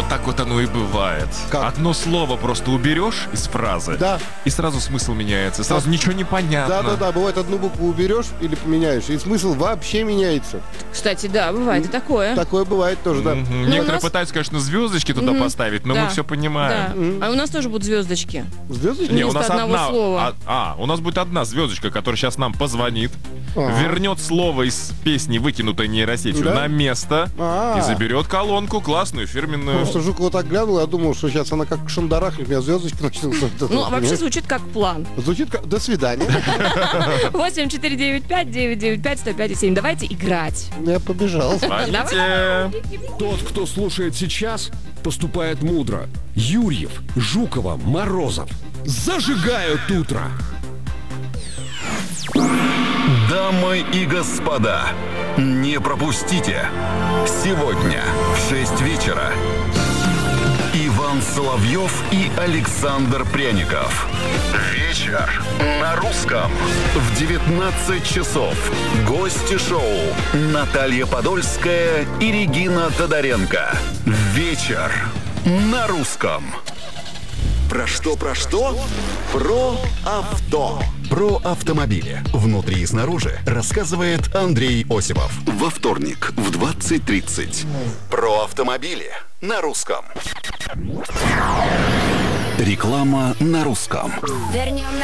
вот так вот оно и бывает. Как? Одно слово просто уберешь из фразы, Да. и сразу смысл меняется. Сразу ничего не понятно. Да, бывает, одну букву уберешь или поменяешь, и смысл вообще меняется. Кстати, да, бывает и такое. Такое бывает тоже, да. Некоторые у нас- пытаются, конечно, звездочки туда поставить, но Да. мы все Да. понимаем. А у нас тоже будут звездочки. Звездочки? Не, у Вместо нас одного одна, слова. у нас будет одна звездочка, которая сейчас нам позвонит, Ага. вернет слово из песни, выкинутой нейросетью, Да? на место А. и заберет колонку классную, фирменную. Просто Жукова так глянула, я думал, что сейчас она как шандарахнет, у меня звездочки начнутся. Ну, а вообще звучит как план. Звучит как «до свидания». 8495-995-105,7. Давайте играть. Я побежал. Звоните. Тот, кто слушает сейчас, поступает мудро. Юрьев, Жукова, Морозов зажигают утро. Дамы и господа, не пропустите. Сегодня в 6 вечера Иван Соловьев и Александр Пряников. Вечер на русском. В 19 часов гости шоу Наталья Подольская и Регина Тодоренко. Вечер на русском. Про что? Про авто. Про автомобили. Внутри и снаружи рассказывает Андрей Осипов. Во вторник в 20:30. Про автомобили на русском. Реклама на русском. Вернем